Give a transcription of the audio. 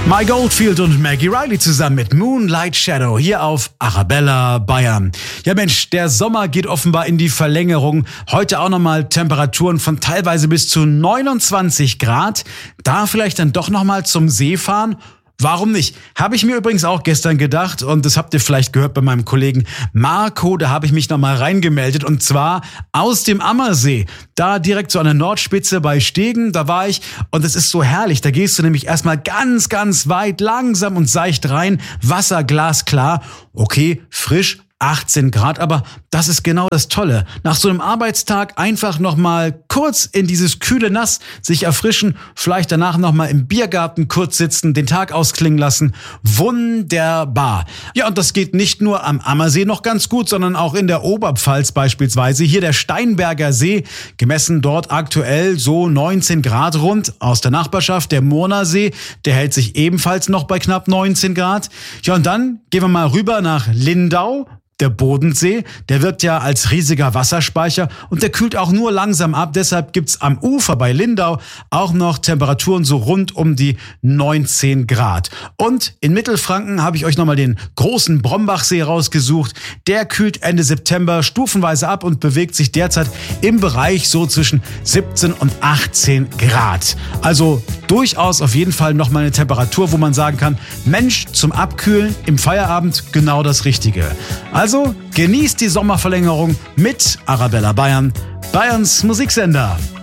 Mike Oldfield und Maggie Riley zusammen mit Moonlight Shadow hier auf Arabella Bayern. Ja Mensch, der Sommer geht offenbar in die Verlängerung. Heute auch nochmal Temperaturen von teilweise bis zu 29 Grad. Da vielleicht dann doch nochmal zum See fahren? Warum nicht? Habe ich mir übrigens auch gestern gedacht und das habt ihr vielleicht gehört bei meinem Kollegen Marco, da habe ich mich nochmal reingemeldet und zwar aus dem Ammersee. Da direkt so an der Nordspitze bei Stegen, da war ich und es ist so herrlich. Da gehst du nämlich erstmal ganz, ganz weit, langsam und seicht rein, Wasser glasklar, okay, frisch, 18 Grad, aber das ist genau das Tolle. Nach so einem Arbeitstag einfach nochmal kurz in dieses kühle Nass sich erfrischen, vielleicht danach nochmal im Biergarten kurz sitzen, den Tag ausklingen lassen. Wunderbar. Ja, und das geht nicht nur am Ammersee noch ganz gut, sondern auch in der Oberpfalz beispielsweise. Hier der Steinberger See, gemessen dort aktuell so 19 Grad rund. Aus der Nachbarschaft der Murnersee, der hält sich ebenfalls noch bei knapp 19 Grad. Ja, und dann gehen wir mal rüber nach Lindau. Der Bodensee, der wirkt ja als riesiger Wasserspeicher und der kühlt auch nur langsam ab. Deshalb gibt's am Ufer bei Lindau auch noch Temperaturen so rund um die 19 Grad. Und in Mittelfranken habe ich euch nochmal den großen Brombachsee rausgesucht. Der kühlt Ende September stufenweise ab und bewegt sich derzeit im Bereich so zwischen 17 und 18 Grad. Also durchaus auf jeden Fall nochmal eine Temperatur, wo man sagen kann, Mensch, zum Abkühlen im Feierabend genau das Richtige. Also genießt die Sommerverlängerung mit Arabella Bayern, Bayerns Musiksender.